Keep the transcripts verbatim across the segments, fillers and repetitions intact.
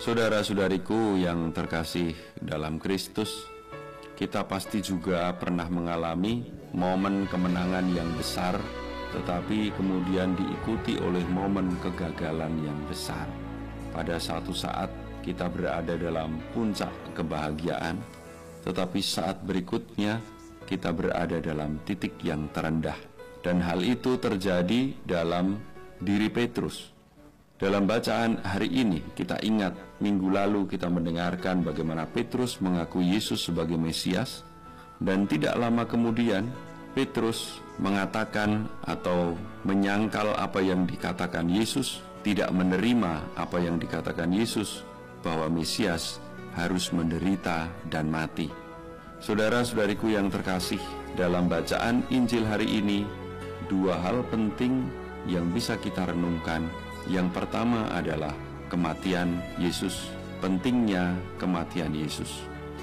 Saudara-saudariku yang terkasih dalam Kristus, kita pasti juga pernah mengalami momen kemenangan yang besar, tetapi kemudian diikuti oleh momen kegagalan yang besar. Pada satu saat kita berada dalam puncak kebahagiaan, tetapi saat berikutnya kita berada dalam titik yang terendah. Dan hal itu terjadi dalam diri Petrus. Dalam bacaan hari ini kita ingat minggu lalu kita mendengarkan bagaimana Petrus mengakui Yesus sebagai Mesias, dan tidak lama kemudian Petrus mengatakan atau menyangkal apa yang dikatakan Yesus, tidak menerima apa yang dikatakan Yesus, bahwa Mesias harus menderita dan mati. Saudara-saudariku yang terkasih, dalam bacaan Injil hari ini dua hal penting yang bisa kita renungkan. Yang pertama adalah kematian Yesus, pentingnya kematian Yesus.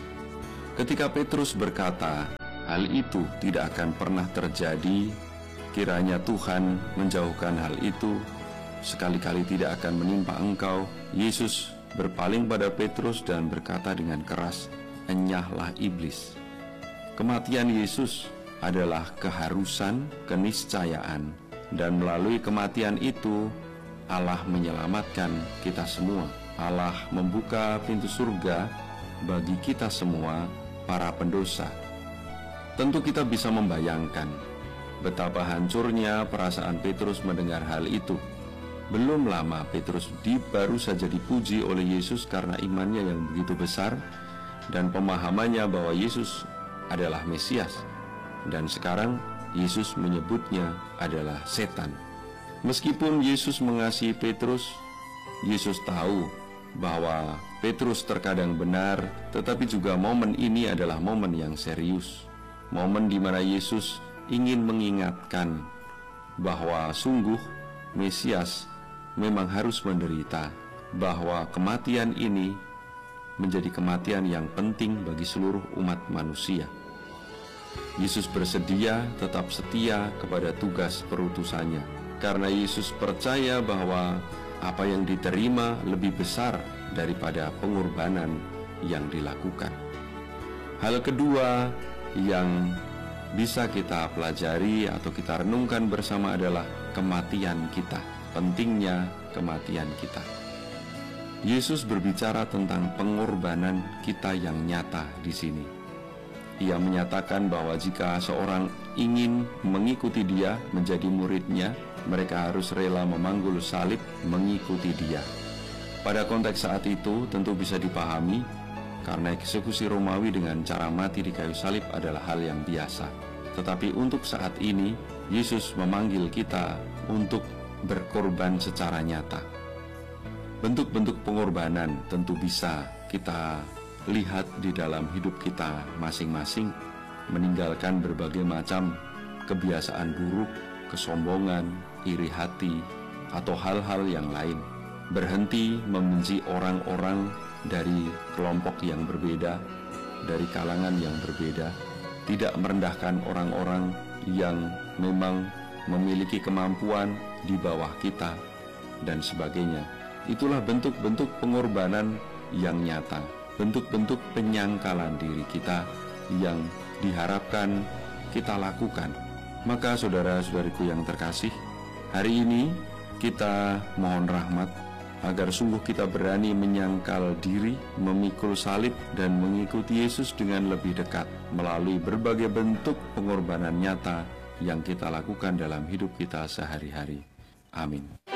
Ketika Petrus berkata, hal itu tidak akan pernah terjadi, kiranya Tuhan menjauhkan hal itu, sekali-kali tidak akan menimpa engkau, Yesus berpaling pada Petrus dan berkata dengan keras, enyahlah iblis. Kematian Yesus adalah keharusan, keniscayaan, dan melalui kematian itu Allah menyelamatkan kita semua. Allah membuka pintu surga bagi kita semua, para pendosa. Tentu kita bisa membayangkan betapa hancurnya perasaan Petrus mendengar hal itu. Belum lama Petrus di, baru saja dipuji oleh Yesus karena imannya yang begitu besar dan pemahamannya bahwa Yesus adalah Mesias. Dan sekarang Yesus menyebutnya adalah setan. Meskipun Yesus mengasihi Petrus, Yesus tahu bahwa Petrus terkadang benar, tetapi juga momen ini adalah momen yang serius. Momen di mana Yesus ingin mengingatkan bahwa sungguh Mesias memang harus menderita, bahwa kematian ini menjadi kematian yang penting bagi seluruh umat manusia. Yesus bersedia tetap setia kepada tugas perutusannya, karena Yesus percaya bahwa apa yang diterima lebih besar daripada pengorbanan yang dilakukan. Hal kedua yang bisa kita pelajari atau kita renungkan bersama adalah kematian kita, pentingnya kematian kita. Yesus berbicara tentang pengorbanan kita yang nyata di sini. Ia menyatakan bahwa jika seorang ingin mengikuti Dia, menjadi muridnya, mereka harus rela memanggul salib mengikuti Dia. Pada konteks saat itu tentu bisa dipahami, karena eksekusi Romawi dengan cara mati di kayu salib adalah hal yang biasa. Tetapi untuk saat ini, Yesus memanggil kita untuk berkorban secara nyata. Bentuk-bentuk pengorbanan tentu bisa kita lihat di dalam hidup kita masing-masing, meninggalkan berbagai macam kebiasaan buruk, kesombongan, iri hati, atau hal-hal yang lain. Berhenti membenci orang-orang dari kelompok yang berbeda, dari kalangan yang berbeda, tidak merendahkan orang-orang yang memang memiliki kemampuan di bawah kita, dan sebagainya. Itulah bentuk-bentuk pengorbanan yang nyata, bentuk-bentuk penyangkalan diri kita yang diharapkan kita lakukan. Maka saudara-saudariku yang terkasih, hari ini kita mohon rahmat agar sungguh kita berani menyangkal diri, memikul salib, dan mengikuti Yesus dengan lebih dekat melalui berbagai bentuk pengorbanan nyata yang kita lakukan dalam hidup kita sehari-hari. Amin.